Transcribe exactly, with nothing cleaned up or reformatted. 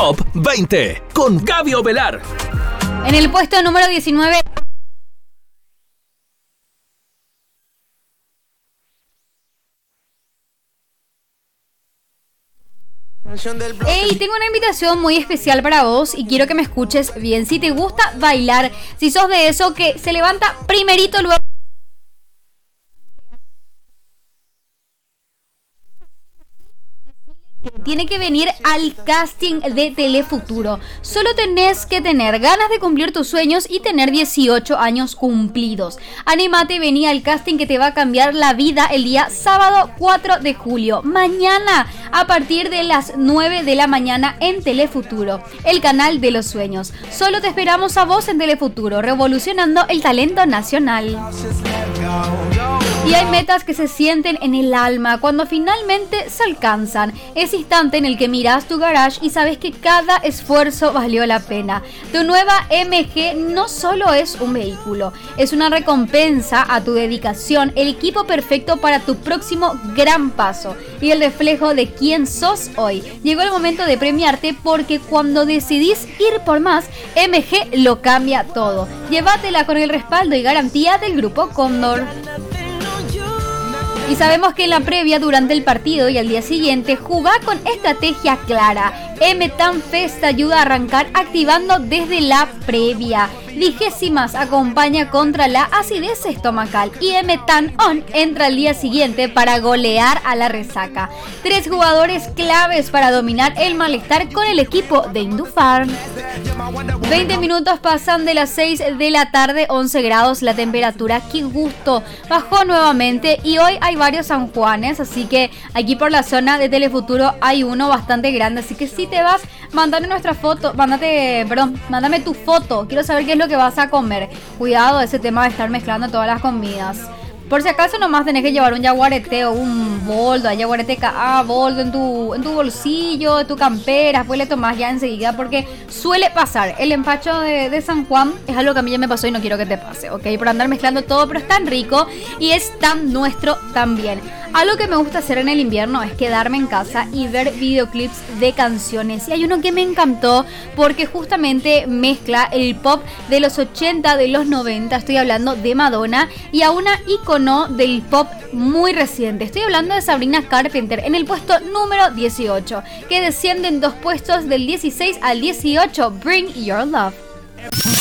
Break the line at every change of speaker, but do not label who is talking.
Top veinte con Gaby Ovelar.
En el puesto número diecinueve... Hey, tengo una invitación muy especial para vos y quiero que me escuches bien. Si te gusta bailar, si sos de eso que se levanta primerito luego... Tiene que venir al casting de Telefuturo. Solo tenés que tener ganas de cumplir tus sueños y tener dieciocho años cumplidos. Anímate, vení al casting que te va a cambiar la vida el día sábado cuatro de julio. Mañana a partir de las nueve de la mañana en Telefuturo, el canal de los sueños. Solo te esperamos a vos en Telefuturo, revolucionando el talento nacional. Y hay metas que se sienten en el alma cuando finalmente se alcanzan. Ese instante en el que miras tu garage y sabes que cada esfuerzo valió la pena. Tu nueva M G no solo es un vehículo, es una recompensa a tu dedicación, el equipo perfecto para tu próximo gran paso y el reflejo de quién sos hoy. Llegó el momento de premiarte porque cuando decidís ir por más, M G lo cambia todo. Llévatela con el respaldo y garantía del Grupo Cóndor. Y sabemos que en la previa, durante el partido y al día siguiente, jugá con estrategia clara. M-Tan Fest ayuda a arrancar activando desde la previa. Vigésimas acompaña contra la acidez estomacal y M-Tan On entra al día siguiente para golear a la resaca. Tres jugadores claves para dominar el malestar con el equipo de Indufar. veinte minutos pasan de las seis de la tarde, once grados la temperatura. Qué gusto, bajó nuevamente y hoy hay varios San Juanes, así que aquí por la zona de Telefuturo hay uno bastante grande, así que si te vas, mándame nuestra foto, mándate, perdón, mándame tu foto, quiero saber qué es lo que vas a comer. Cuidado ese tema de estar mezclando todas las comidas. Por si acaso nomás tenés que llevar un yaguarete o un boldo, hay yaguarete ah, boldo en tu, en tu bolsillo, en tu campera, después le tomás ya enseguida porque suele pasar. El empacho de, de San Juan es algo que a mí ya me pasó y no quiero que te pase, ¿ok? Por andar mezclando todo, pero es tan rico y es tan nuestro también. Algo que me gusta hacer en el invierno es quedarme en casa y ver videoclips de canciones. Y hay uno que me encantó porque justamente mezcla el pop de los ochenta, de los noventa. Estoy hablando de Madonna y a una ícono del pop muy reciente. Estoy hablando de Sabrina Carpenter en el puesto número dieciocho, que descienden dos puestos del dieciséis al dieciocho. Bring Your Love.